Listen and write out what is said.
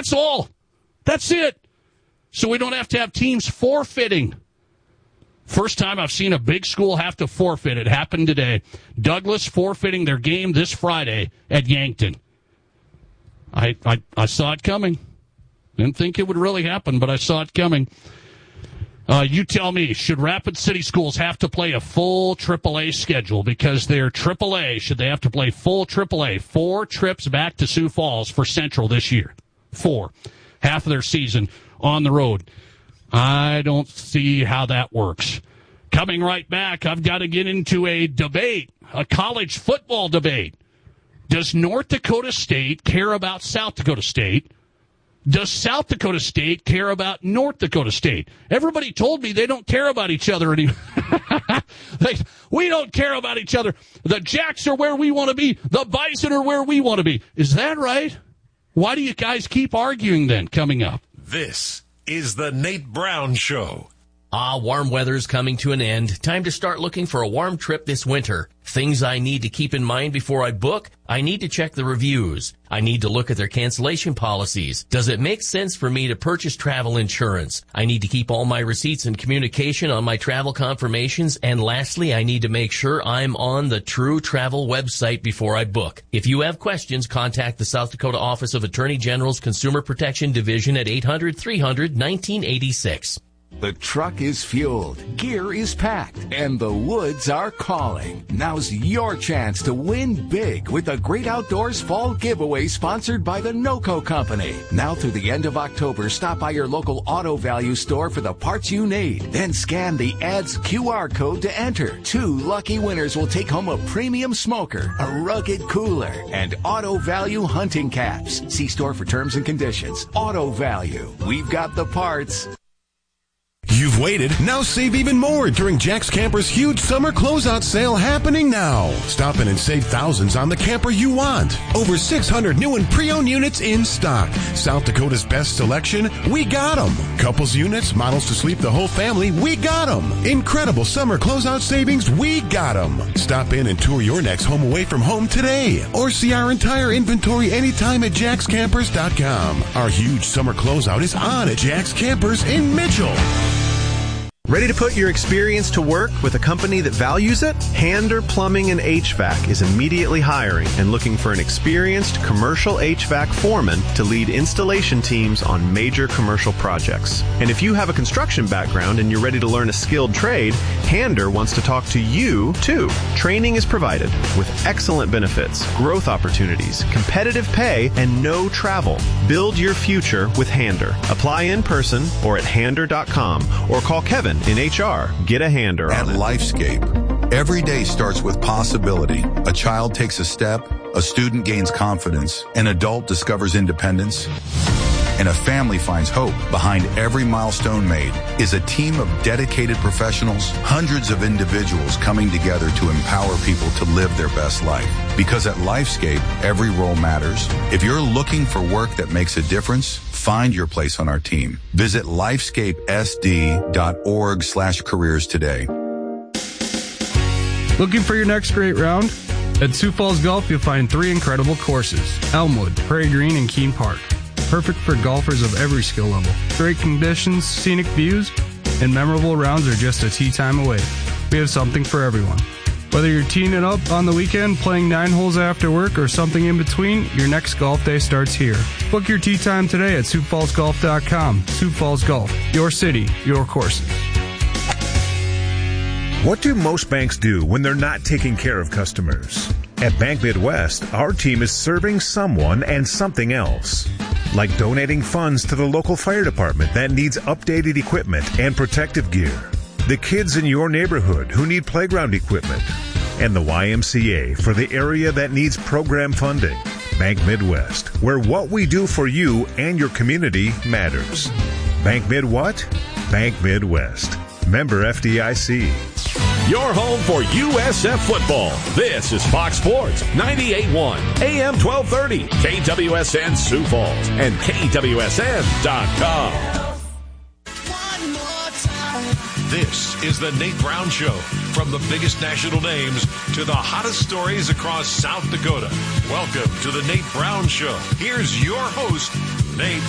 That's all. That's it. So we don't have to have teams forfeiting. First time I've seen a big school have to forfeit. It happened today. Douglas forfeiting their game this Friday at Yankton. I saw it coming. Didn't think it would really happen, but I saw it coming. You tell me, should Rapid City schools have to play a full AAA schedule because they're AAA? Should they have to play full AAA? 4 trips back to Sioux Falls for Central this year. 4. Half of their season on the road. I don't see how that works. Coming right back, I've got to get into a debate, a college football debate. Does North Dakota State care about South Dakota State? Does South Dakota State care about North Dakota State? Everybody told me they don't care about each other anymore. We don't care about each other. The Jacks are where we want to be. The Bison are where we want to be. Is that right? Why do you guys keep arguing then coming up? This is the Nate Brown Show. Warm weather's coming to an end. Time to start looking for a warm trip this winter. Things I need to keep in mind before I book. I need to check the reviews. I need to look at their cancellation policies. Does it make sense for me to purchase travel insurance? I need to keep all my receipts and communication on my travel confirmations. And lastly, I need to make sure I'm on the true travel website before I book. If you have questions, contact the South Dakota Office of Attorney General's Consumer Protection Division at 800-300-1986. The truck is fueled, gear is packed, and the woods are calling. Now's your chance to win big with the Great Outdoors Fall Giveaway sponsored by the NOCO Company. Now through the end of October, stop by your local Auto Value store for the parts you need. Then scan the ad's QR code to enter. 2 lucky winners will take home a premium smoker, a rugged cooler, and Auto Value hunting caps. See store for terms and conditions. Auto Value. We've got the parts. You've waited. Now save even more during Jack's Camper's huge summer closeout sale happening now. Stop in and save thousands on the camper you want. Over 600 new and pre-owned units in stock. South Dakota's best selection, we got them. Couples units, models to sleep the whole family, we got them. Incredible summer closeout savings, we got them. Stop in and tour your next home away from home today. Or see our entire inventory anytime at jackscampers.com. Our huge summer closeout is on at Jack's Campers in Mitchell. Ready to put your experience to work with a company that values it? Hander Plumbing and HVAC is immediately hiring and looking for an experienced commercial HVAC foreman to lead installation teams on major commercial projects. And if you have a construction background and you're ready to learn a skilled trade, Hander wants to talk to you too. Training is provided with excellent benefits, growth opportunities, competitive pay, and no travel. Build your future with Hander. Apply in person or at hander.com or call Kevin in HR. Get a hander at on it. Lifescape. Every day starts with possibility. A child takes a step, a student gains confidence, an adult discovers independence, and a family finds hope. Behind every milestone made is a team of dedicated professionals, hundreds of individuals coming together to empower people to live their best life. Because at Lifescape, every role matters. If you're looking for work that makes a difference, find your place on our team. Visit lifescapesd.org/careers today. Looking for your next great round? At Sioux Falls Golf, you'll find 3 incredible courses: Elmwood, Prairie Green, and Keene Park. Perfect for golfers of every skill level. Great conditions, scenic views, and memorable rounds are just a tee time away. We have something for everyone. Whether you're teeing it up on the weekend, playing 9 holes after work, or something in between, your next golf day starts here. Book your tee time today at SiouxFallsGolf.com. Sioux Falls Golf, your city, your courses. What do most banks do when they're not taking care of customers? At Bank Midwest, our team is serving someone and something else. Like donating funds to the local fire department that needs updated equipment and protective gear. The kids in your neighborhood who need playground equipment. And the YMCA for the area that needs program funding. Bank Midwest, where what we do for you and your community matters. Bank Mid what? Bank Midwest. Member FDIC. Your home for USF football. This is Fox Sports 98.1 AM 1230 KWSN Sioux Falls and KWSN.com. This is the Nate Brown Show. From the biggest national names to the hottest stories across South Dakota. Welcome to the Nate Brown Show. Here's your host, Nate